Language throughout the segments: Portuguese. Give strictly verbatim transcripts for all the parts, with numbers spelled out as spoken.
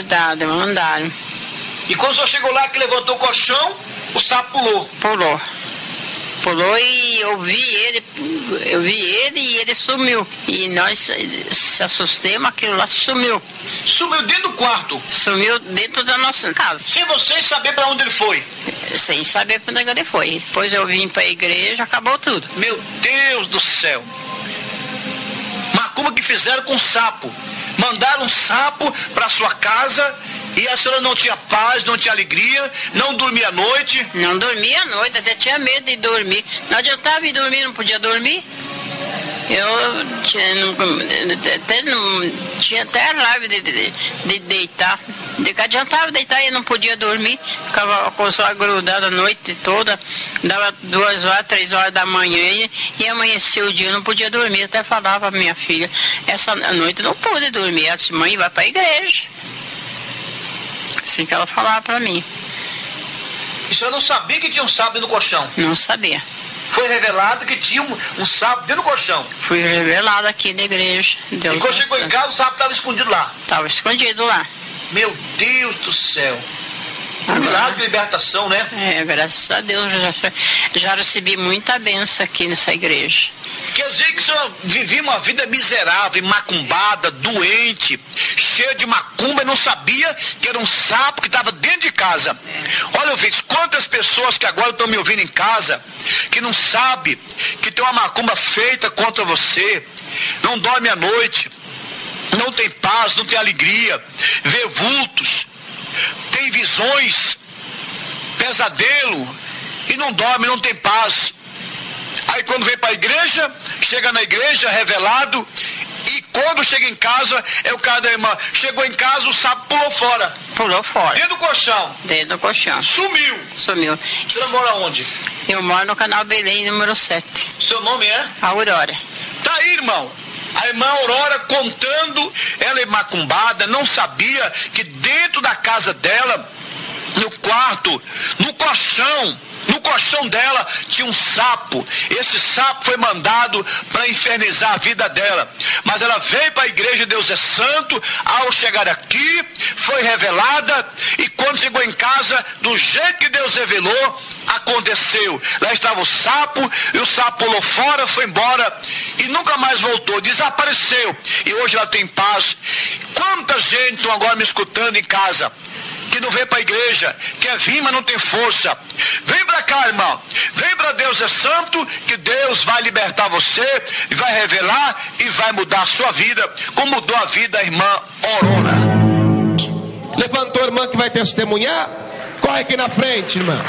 Verdade, mandaram. E quando o senhor chegou lá, que levantou o colchão, o sapo pulou? Pulou. Pulou e eu vi ele, eu vi ele e ele sumiu. E nós se assustamos, aquilo lá sumiu. Sumiu dentro do quarto? Sumiu dentro da nossa casa. Sem vocês saber para onde ele foi? Sem saber para onde ele foi. Depois eu vim para a igreja, acabou tudo. Meu Deus do céu! Macumba que fizeram com sapo. Mandaram um sapo para sua casa e a senhora não tinha paz, não tinha alegria, não dormia à noite? Não dormia à noite, até tinha medo de dormir. Não adiantava ir dormir, não podia dormir. Eu tinha, não, até, não, tinha até raiva de, de, de deitar. De que adiantava deitar e não podia dormir. Ficava com o sol grudado a noite toda. Dava duas horas, três horas da manhã e, e amanhecia o dia, eu não podia dormir. Até falava pra minha filha, essa noite não pude dormir. Ela disse, mãe, vai pra igreja. Assim que ela falava pra mim. E a senhora não sabia que tinha um sapo dentro do colchão? Não sabia. Foi revelado que tinha um, um sapo dentro do colchão? Fui revelado aqui na igreja. Deus e quando chegou em casa, o sapo estava escondido lá? Estava escondido lá. Meu Deus do céu. Um milagre de libertação, né? É, graças a Deus. Já, já recebi muita bênção aqui nessa igreja. Quer dizer que o senhor vivia uma vida miserável, macumbada, doente, cheia de macumba e não sabia que era um sapo que estava dentro de casa. É. Olha, ouvintes, quantas pessoas que agora estão me ouvindo em casa, que não sabe que tem uma macumba feita contra você, não dorme à noite, não tem paz, não tem alegria, vê vultos, tem visões, pesadelo, e não dorme, não tem paz. Aí quando vem para a igreja, chega na igreja revelado, e quando chega em casa, é o cara da irmã, chegou em casa, o sapo pulou fora. Pulou fora. Dentro do colchão. Dentro do colchão. Sumiu. Sumiu. Você mora onde? Eu moro no canal Belém, número sete. Seu nome é? Aurora. Tá aí, irmão. A irmã Aurora contando, ela é macumbada, não sabia que dentro da casa dela, no quarto, no colchão, no colchão dela tinha um sapo. Esse sapo foi mandado para infernizar a vida dela. Mas ela veio para a igreja Deus é Santo. Ao chegar aqui, foi revelada. E quando chegou em casa, do jeito que Deus revelou, aconteceu. Lá estava o sapo, e o sapo pulou fora, foi embora e nunca mais voltou, desapareceu. E hoje ela tem paz. Quanta gente estão agora me escutando em casa, que não vem para a igreja, quer vir, mas não tem força. Vem para cá, irmão. Vem para Deus é Santo, que Deus vai libertar você, e vai revelar e vai mudar a sua vida, como mudou a vida da irmã Aurora. Levantou a irmã que vai testemunhar? Corre aqui na frente, irmã.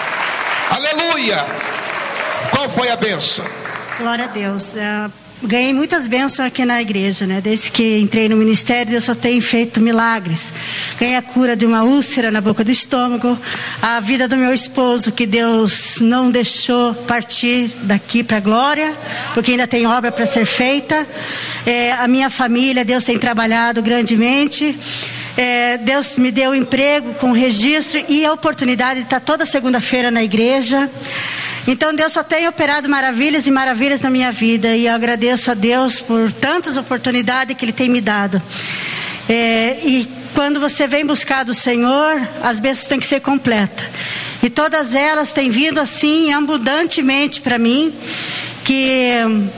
Aleluia! Qual foi a bênção? Glória a Deus. Uh, ganhei muitas bênçãos aqui na igreja, né? Desde que entrei no ministério, eu só tenho feito milagres. Ganhei a cura de uma úlcera na boca do estômago, a vida do meu esposo, que Deus não deixou partir daqui para a glória, porque ainda tem obra para ser feita. É, a minha família, Deus tem trabalhado grandemente. É, Deus me deu emprego com registro e a oportunidade de estar toda segunda-feira na igreja. Então Deus só tem operado maravilhas e maravilhas na minha vida, e eu agradeço a Deus por tantas oportunidades que Ele tem me dado. É, e quando você vem buscar do Senhor, as bênçãos têm que ser completas, e todas elas têm vindo assim abundantemente para mim, que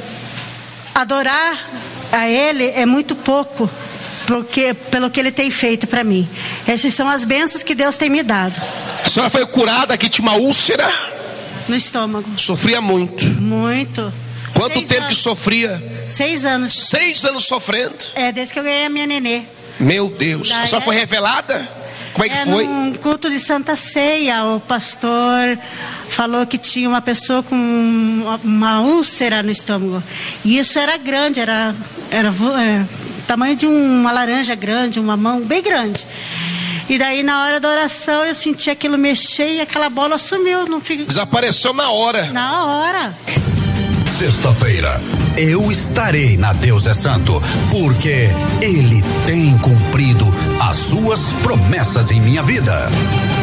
adorar a Ele é muito pouco, porque, pelo que Ele tem feito para mim. Essas são as bênçãos que Deus tem me dado. A senhora foi curada, que tinha uma úlcera no estômago. Sofria muito. Muito. Quanto Seis tempo anos. que sofria? Seis anos. Seis anos sofrendo? É, desde que eu ganhei a minha nenê. Meu Deus. Daí a senhora é... foi revelada? Como é que é, foi? Num culto de Santa Ceia, o pastor falou que tinha uma pessoa com uma, uma úlcera no estômago. E isso era grande, era, era é, tamanho de uma laranja grande, uma mão bem grande. E daí na hora da oração eu senti aquilo mexer e aquela bola sumiu. Não fica... Desapareceu na hora. Na hora. Sexta-feira, eu estarei na Deus é Santo, porque Ele tem cumprido as suas promessas em minha vida.